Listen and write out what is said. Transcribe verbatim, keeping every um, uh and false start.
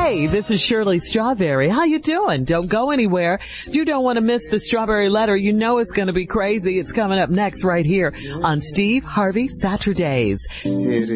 Hey, this is Shirley Strawberry. How you doing? Don't go anywhere. If you don't want to miss the Strawberry Letter, you know it's going to be crazy. It's coming up next right here on Steve Harvey Saturdays. It